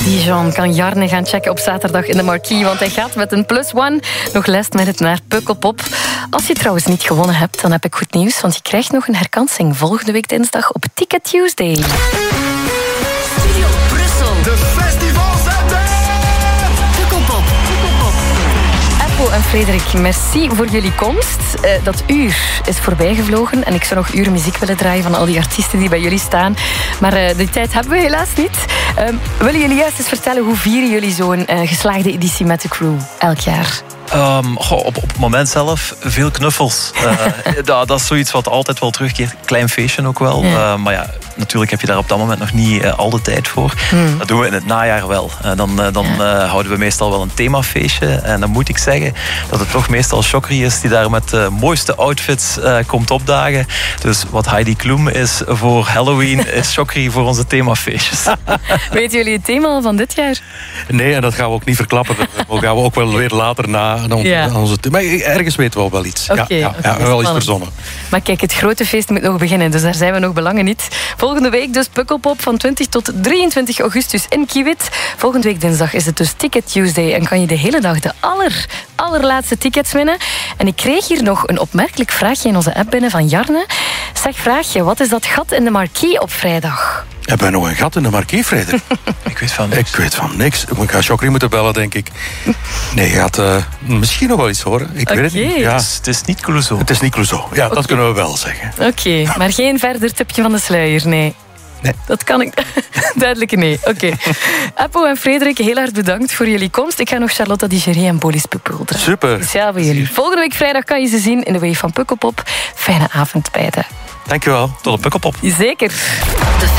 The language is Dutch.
Dijon kan Jarne gaan checken op zaterdag in de Marquee, want hij gaat met een +1 nog last minute naar Pukkelpop. Als je trouwens niet gewonnen hebt, dan heb ik goed nieuws, want je krijgt nog een herkansing volgende week dinsdag op Ticket Tuesday. Studio Brussel. De festivals zijn er! Pukkelpop. Apple en Frederik, merci voor jullie komst. Dat uur is voorbijgevlogen en ik zou nog uren muziek willen draaien van al die artiesten die bij jullie staan. Maar die tijd hebben we helaas niet. Willen jullie juist eens vertellen, hoe vieren jullie zo'n geslaagde editie met de crew elk jaar? Op het moment zelf veel knuffels. Dat is zoiets wat altijd wel terugkeert. Klein feestje ook wel. Ja. Maar ja, natuurlijk heb je daar op dat moment nog niet al de tijd voor. Dat doen we in het najaar wel. Dan houden we meestal wel een themafeestje. En dan moet ik zeggen dat het toch meestal Chokri is die daar met de mooiste outfits komt opdagen. Dus wat Heidi Klum is voor Halloween, is Chokri voor onze themafeestjes. Weten jullie het thema al van dit jaar? Nee, en dat gaan we ook niet verklappen. Dat gaan we ook wel weer later na onze... Maar ergens weten we al wel iets. Oké, wel iets verzonnen. Maar kijk, het grote feest moet nog beginnen, dus daar zijn we nog belangen niet. Volgende week dus Pukkelpop van 20 tot 23 augustus in Kiewit. Volgende week dinsdag is het dus Ticket Tuesday en kan je de hele dag de allerlaatste tickets winnen. En ik kreeg hier nog een opmerkelijk vraagje in onze app binnen van Jarne. Zeg, vraagje, wat is dat gat in de Marquee op vrijdag? Hebben we nog een gat in de Marquee, Frederik? Ik weet van niks. Ik weet van niks. Ik ga Chokri moeten bellen, denk ik. Nee, je gaat misschien nog wel iets horen. Ik weet het niet. Ja. Het is niet Clouseau. Het is niet Clouseau. Ja, dat kunnen we wel zeggen. Oké, maar geen verder tipje van de sluier, nee. Nee. Dat kan ik... Duidelijke nee. Oké. Appo en Frederik, heel erg bedankt voor jullie komst. Ik ga nog Charlotte Digeri en Bolis Pupeldra. Super. Speciaal voor jullie. Volgende week vrijdag kan je ze zien in de Wave van Pukkelpop. Fijne avond beiden. Dankjewel. Tot op Pukkelpop. Zeker.